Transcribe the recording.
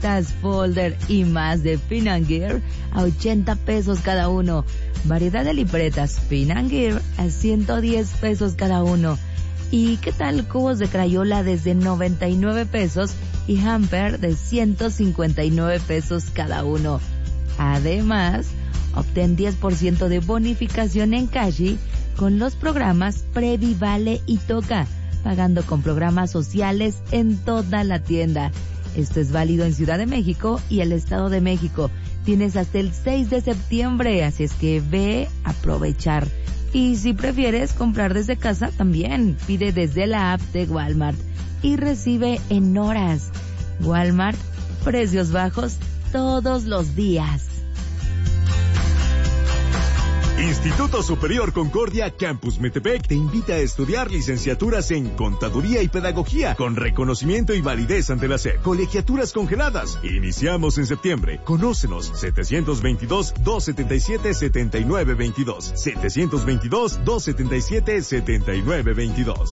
libretas, folder y más de Pin & Gear a 80 pesos cada uno. Variedad de libretas Pin & Gear a 110 pesos cada uno. ¿Y qué tal cubos de Crayola desde 99 pesos y Hamper de 159 pesos cada uno? Además, obtén 10% de bonificación en Cashi con los programas Previ, Vale y Toca, pagando con programas sociales en toda la tienda. Esto es válido en Ciudad de México y el Estado de México. Tienes hasta el 6 de septiembre, así es que ve a aprovechar. Y si prefieres comprar desde casa, también pide desde la app de Walmart y recibe en horas. Walmart, precios bajos todos los días. Instituto Superior Concordia Campus Metepec te invita a estudiar licenciaturas en Contaduría y Pedagogía con reconocimiento y validez ante la SEP. Colegiaturas congeladas. Iniciamos en septiembre. Conócenos 722-277-7922. 722-277-7922.